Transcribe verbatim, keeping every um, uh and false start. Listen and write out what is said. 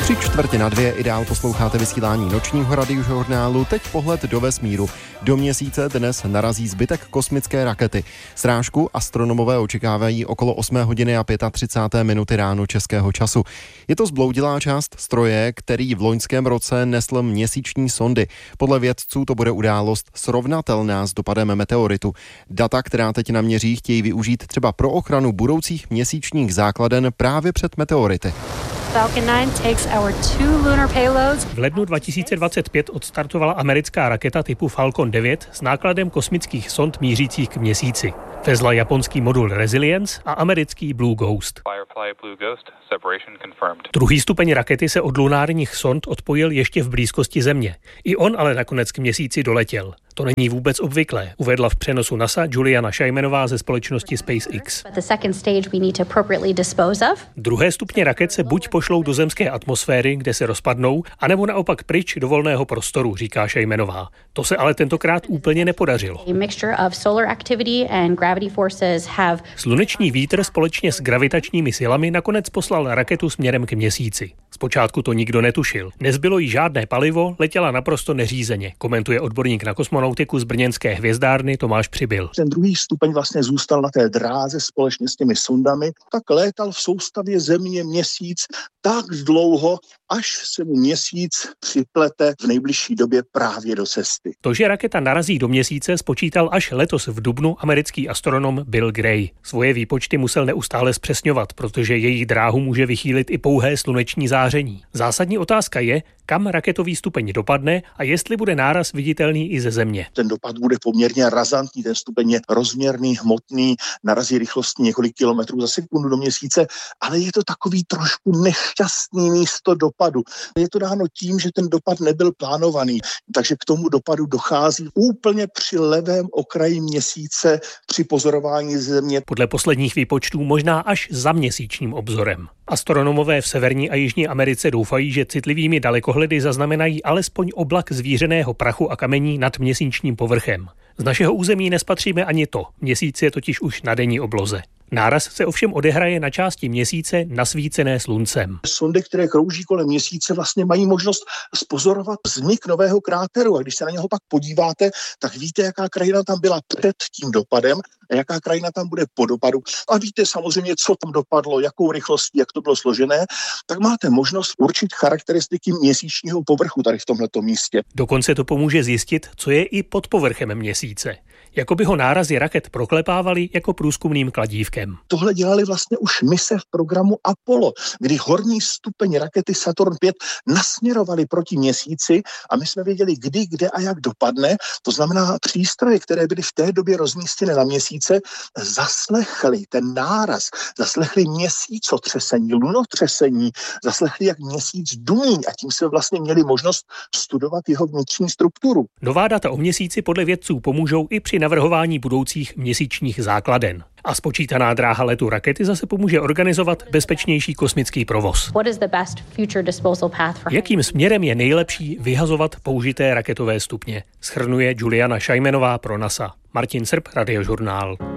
Tři čtvrtě na dvě Ideál posloucháte vysílání nočního radiožurnálu. Teď pohled do vesmíru. Do Měsíce dnes narazí zbytek kosmické rakety. Srážku astronomové očekávají okolo osmé hodiny a třicáté páté minuty ráno českého času. Je to zbloudilá část stroje, který v loňském roce nesl měsíční sondy. Podle vědců to bude událost srovnatelná s dopadem meteoritu. Data, která teď naměří, chtějí využít třeba pro ochranu budoucích měsíčních základen právě před meteority. Falcon nine takes our two lunar payloads. V lednu dva tisíce dvacet pět odstartovala americká raketa typu Falcon devět s nákladem kosmických sond mířících k Měsíci. Vezla japonský modul Resilience a americký Blue Ghost. Druhý stupeň rakety se od lunárních sond odpojil ještě v blízkosti Země. I on ale nakonec k Měsíci doletěl. To není vůbec obvyklé, uvedla v přenosu NASA Juliana Scheimenová ze společnosti SpaceX. Druhé stupně raket se buď pošlou do zemské atmosféry, kde se rozpadnou, anebo naopak pryč do volného prostoru, říká Scheimenová. To se ale tentokrát úplně nepodařilo. Sluneční vítr společně s gravitačními silami nakonec poslal raketu směrem k Měsíci. Zpočátku to nikdo netušil. Nezbylo jí žádné palivo, letěla naprosto neřízeně, komentuje odborník na kosmonautiku z brněnské hvězdárny Tomáš Přibyl. Ten druhý stupeň vlastně zůstal na té dráze společně s těmi sondami, tak létal v soustavě Země Měsíc tak dlouho, až se mu Měsíc připlete v nejbližší době právě do cesty. To, že raketa narazí do Měsíce, spočítal až letos v dubnu americký astronom Bill Gray. Svoje výpočty musel neustále zpřesňovat, protože její dráhu může vychýlit i pouhé sluneční záření. Zásadní otázka je, kam raketový stupeň dopadne a jestli bude náraz viditelný i ze Země. Ten dopad bude poměrně razantní, ten stupeň je rozměrný, hmotný, narazí rychlostí několik kilometrů za sekundu do Měsíce, ale je to takový trošku nešťastný místo dopadu. Je to dáno tím, že ten dopad nebyl plánovaný, takže k tomu dopadu dochází úplně při levém okraji Měsíce při pozorování Země. Podle posledních výpočtů možná až za měsíčním obzorem. Astronomové v Severní a Jižní Americe doufají, že citlivými dalekohledy zaznamenají alespoň oblak zvířeného prachu a kamení nad měsíčním povrchem. Z našeho území nespatříme ani to, Měsíc je totiž už na denní obloze. Náraz se ovšem odehraje na části Měsíce nasvícené sluncem. Sondy, které krouží kolem Měsíce, vlastně mají možnost zpozorovat vznik nového kráteru. A když se na něho pak podíváte, tak víte, jaká krajina tam byla před tím dopadem a jaká krajina tam bude po dopadu. A víte samozřejmě, co tam dopadlo, jakou rychlostí, jak to bylo složené, tak máte možnost určit charakteristiky měsíčního povrchu tady v tomhleto místě. Dokonce to pomůže zjistit, co je i pod povrchem Měsíce. Jako by ho nárazy raket proklepávaly jako průzkumným kladívkem. Tohle dělali vlastně už mise v programu Apollo, kdy horní stupeň rakety Saturn pět nasměrovali proti Měsíci a my jsme věděli, kdy, kde a jak dopadne. To znamená, přístroje, které byly v té době rozmístěny na Měsíce, zaslechli ten náraz, zaslechli měsícotřesení, lunotřesení, zaslechli, jak Měsíc dumí a tím se vlastně měli možnost studovat jeho vnitřní strukturu. Nová data o Měsíci podle vědců pomůžou i při navrhování budoucích měsíčních základen. A spočítaná dráha letu rakety zase pomůže organizovat bezpečnější kosmický provoz. Jakým směrem je nejlepší vyhazovat použité raketové stupně? Shrnuje Juliana Scheimenová pro NASA. Martin Srb, Radiožurnál.